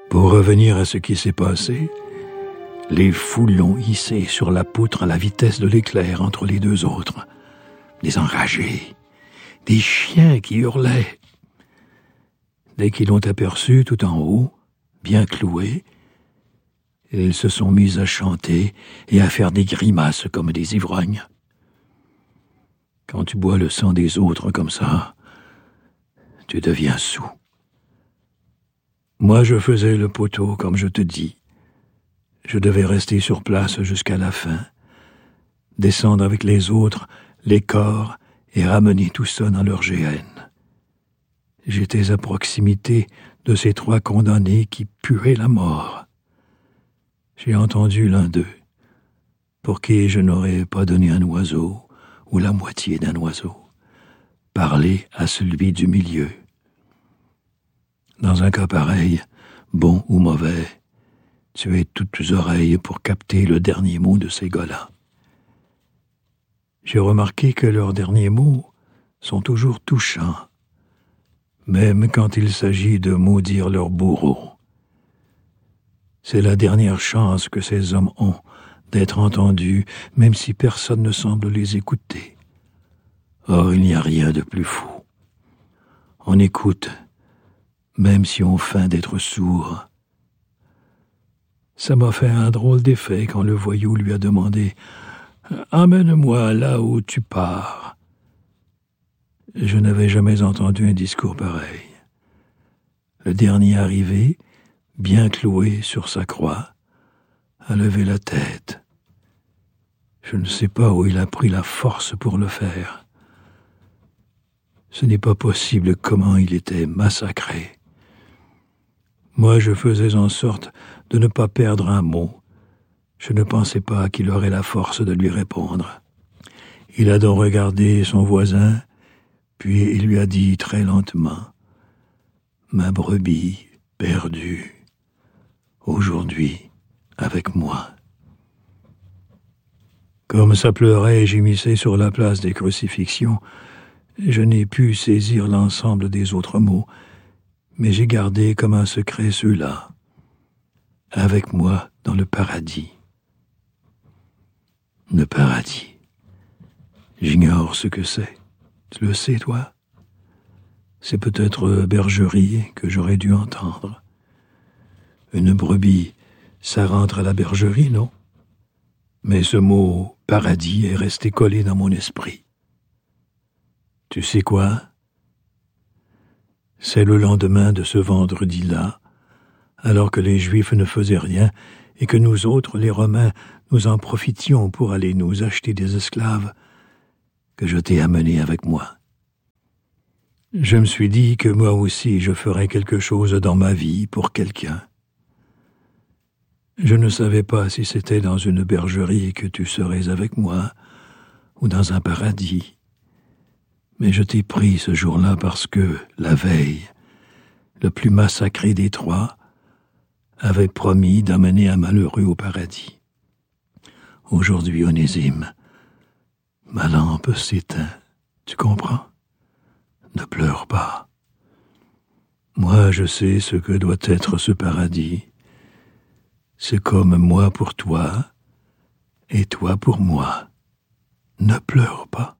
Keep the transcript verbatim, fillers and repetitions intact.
Pour revenir à ce qui s'est passé, les fous l'ont hissé sur la poutre à la vitesse de l'éclair entre les deux autres. Des enragés, des chiens qui hurlaient. Dès qu'ils l'ont aperçu tout en haut, bien cloué, ils se sont mis à chanter et à faire des grimaces comme des ivrognes. Quand tu bois le sang des autres comme ça, tu deviens saoul. Moi, je faisais le poteau, comme je te dis. Je devais rester sur place jusqu'à la fin, descendre avec les autres les corps et ramener tout ça dans leur G N. J'étais à proximité de ces trois condamnés qui puaient la mort. J'ai entendu l'un d'eux, pour qui je n'aurais pas donné un oiseau, ou la moitié d'un oiseau, parler à celui du milieu. Dans un cas pareil, bon ou mauvais, tu es toutes oreilles pour capter le dernier mot de ces gars-là. J'ai remarqué que leurs derniers mots sont toujours touchants, même quand il s'agit de maudire leur bourreau. C'est la dernière chance que ces hommes ont d'être entendus, même si personne ne semble les écouter. Or, il n'y a rien de plus fou. On écoute, même si on feint d'être sourd. Ça m'a fait un drôle d'effet quand le voyou lui a demandé « Amène-moi là où tu pars ». Je n'avais jamais entendu un discours pareil. Le dernier arrivé, bien cloué sur sa croix, a levé la tête. Je ne sais pas où il a pris la force pour le faire. Ce n'est pas possible comment il était massacré. Moi, je faisais en sorte de ne pas perdre un mot. Je ne pensais pas qu'il aurait la force de lui répondre. Il a donc regardé son voisin, puis il lui a dit très lentement « Ma brebis perdue, aujourd'hui avec moi. » Comme ça pleurait et gémissait sur la place des crucifixions, je n'ai pu saisir l'ensemble des autres mots, mais j'ai gardé comme un secret ceux-là, avec moi dans le paradis. Le paradis. J'ignore ce que c'est. Tu le sais, toi? C'est peut-être bergerie que j'aurais dû entendre. Une brebis, ça rentre à la bergerie, non? Mais ce mot « paradis » est resté collé dans mon esprit. Tu sais quoi? C'est le lendemain de ce vendredi-là, alors que les Juifs ne faisaient rien et que nous autres, les Romains, nous en profitions pour aller nous acheter des esclaves, que je t'ai amené avec moi. Je me suis dit que moi aussi je ferais quelque chose dans ma vie pour quelqu'un. Je ne savais pas si c'était dans une bergerie que tu serais avec moi, ou dans un paradis. Mais je t'ai pris ce jour-là parce que, la veille, le plus massacré des trois avait promis d'amener un malheureux au paradis. Aujourd'hui, Onésime, ma lampe s'éteint, tu comprends? Ne pleure pas. Moi, je sais ce que doit être ce paradis. C'est comme moi pour toi, et toi pour moi. Ne pleure pas.